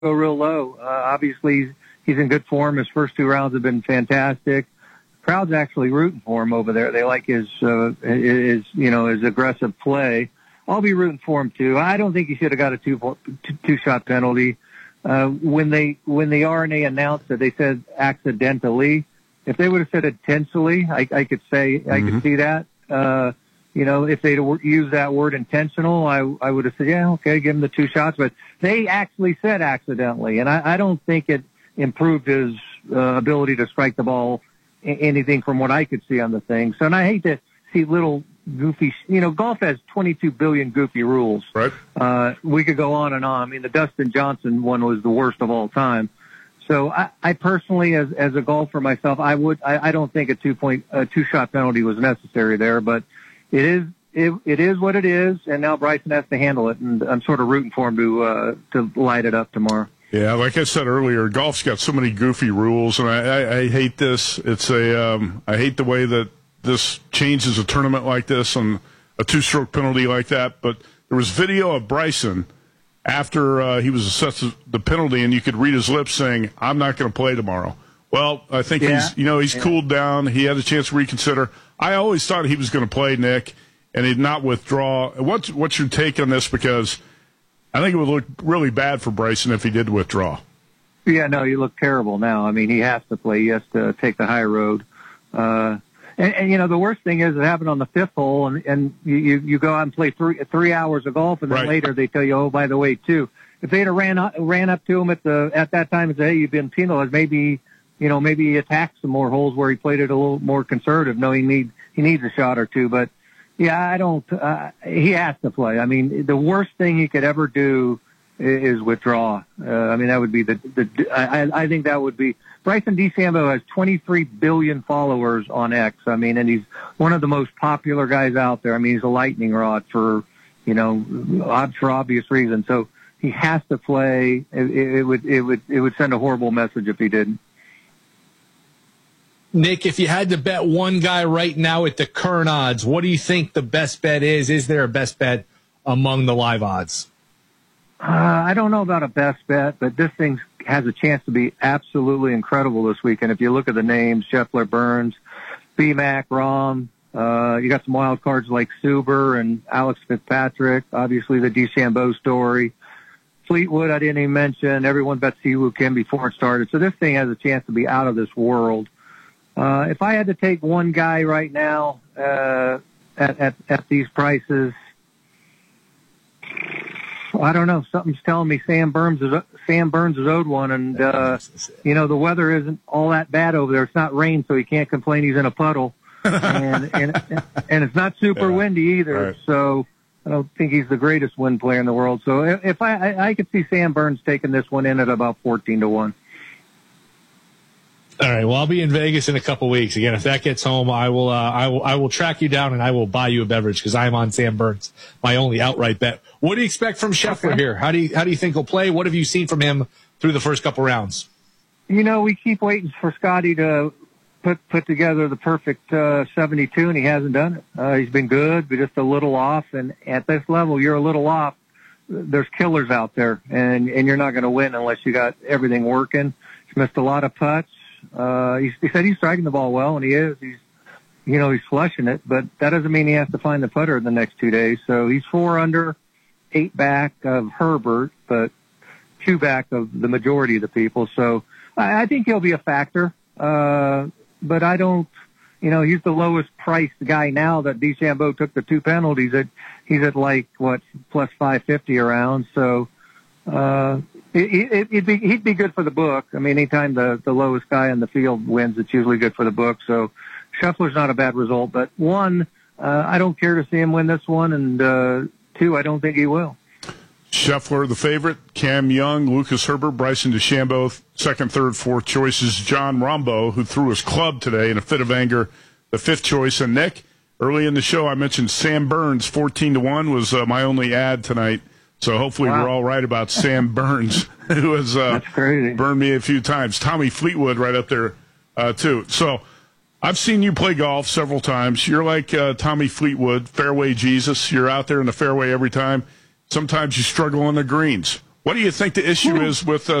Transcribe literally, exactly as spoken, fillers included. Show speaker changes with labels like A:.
A: go real low. Uh, obviously, he's in good form. His first two rounds have been fantastic. Crowd's actually rooting for him over there. They like his, uh, his, you know, his aggressive play. I'll be rooting for him too. I don't think he should have got a two, two shot penalty. Uh, when they, when the R N A announced that, they said accidentally. If they would have said intentionally, I, I could say, mm-hmm. I could see that. Uh, you know, if they'd used that word intentional, I, I would have said, yeah, okay, give him the two shots. But they actually said accidentally. And I, I don't think it improved his uh, ability to strike the ball anything from what I could see on the thing. So, and I hate to see little goofy, you know, golf has twenty-two billion goofy rules.
B: Right.
A: Uh, we could go on and on. I mean, the Dustin Johnson one was the worst of all time. So I, I personally, as, as a golfer myself, I would, I, I don't think a two point, a two shot penalty was necessary there, but it is, it, it is what it is. And now Bryson has to handle it. And I'm sort of rooting for him to, uh, to light it up tomorrow.
B: Yeah, like I said earlier, golf's got so many goofy rules, and I, I, I hate this. It's a, um, I hate the way that this changes a tournament like this and a two-stroke penalty like that. But there was video of Bryson after uh, he was assessed the penalty, and you could read his lips saying, "I'm not going to play tomorrow." Well, I think yeah. he's, you know, he's yeah. cooled down. He had a chance to reconsider. I always thought he was going to play, Nick, and he'd not withdraw. What's what's your take on this? Because I think it would look really bad for Bryson if he did withdraw.
A: Yeah, no, he looked terrible now. I mean, he has to play. He has to take the high road. Uh, and, and, you know, the worst thing is it happened on the fifth hole, and, and you, you go out and play three, three hours of golf, and then
B: right.
A: later they tell you, oh, by the way, too. If they'd have ran, ran up to him at the at that time and said, hey, you've been penalized, maybe, you know, maybe he attacked some more holes where he played it a little more conservative. No, he, need, he needs a shot or two, but yeah, I don't, uh, he has to play. I mean, the worst thing he could ever do is, is withdraw. Uh, I mean, that would be the, the, I, I think that would be, Bryson DeChambeau has twenty-three billion followers on X. I mean, and he's one of the most popular guys out there. I mean, he's a lightning rod for, you know, for obvious reasons. So he has to play. It, it would, it would, it would send a horrible message if he didn't.
C: Nick, if you had to bet one guy right now at the current odds, what do you think the best bet is? Is there a best bet among the live odds?
A: Uh, I don't know about a best bet, but this thing has a chance to be absolutely incredible this weekend. If you look at the names, Scheffler, Burns, B-Mac, Rahm, uh, you got some wild cards like Suber and Alex Fitzpatrick, obviously the DeChambeau story. Fleetwood, I didn't even mention. Everyone bet Siwoo Kim before it started. So this thing has a chance to be out of this world. Uh, if I had to take one guy right now, uh, at, at, at these prices, I don't know. Something's telling me Sam Burns is, Sam Burns is owed one. And, uh, you know, the weather isn't all that bad over there. It's not rain, so he can't complain he's in a puddle. and, and, and it's not super yeah. windy either. Right. So I don't think he's the greatest wind player in the world. So if I, I, I could see Sam Burns taking this one in at about fourteen to one.
C: All right. Well, I'll be in Vegas in a couple weeks. Again, if that gets home, I will, uh, I will, I will track you down and I will buy you a beverage because I'm on Sam Burns, my only outright bet. What do you expect from Scheffler okay. here? How do you, how do you think he'll play? What have you seen from him through the first couple rounds?
A: You know, we keep waiting for Scotty to put, put together the perfect, uh, seventy-two, and he hasn't done it. Uh, he's been good, but just a little off. And at this level, you're a little off. There's killers out there, and, and you're not going to win unless you got everything working. He's missed a lot of putts. Uh, he, he said he's striking the ball well, and he is. He's, you know, he's flushing it, but that doesn't mean he has to find the putter the next two days. So he's four under, eight back of Herbert, but two back of the majority of the people. So I, I think he'll be a factor. Uh, but I don't, you know, he's the lowest priced guy now that DeChambeau took the two penalties at, he's at like, what, plus five fifty around. So, uh, It, it, it'd be, he'd be good for the book. I mean, anytime the, the lowest guy in the field wins, it's usually good for the book. So Scheffler's not a bad result. But one, uh, I don't care to see him win this one. And uh, two, I don't think he will.
B: Scheffler, the favorite. Cam Young, Lucas Herbert, Bryson DeChambeau, second, third, fourth choices. John Rombo, who threw his club today in a fit of anger, the fifth choice. And Nick, early in the show, I mentioned Sam Burns, fourteen to one, was uh, my only ad tonight. So hopefully wow. we're all right about Sam Burns, who has uh, burned me a few times. Tommy Fleetwood right up there, uh, too. So I've seen you play golf several times. You're like uh, Tommy Fleetwood, fairway Jesus. You're out there in the fairway every time. Sometimes you struggle on the greens. What do you think the issue is with uh,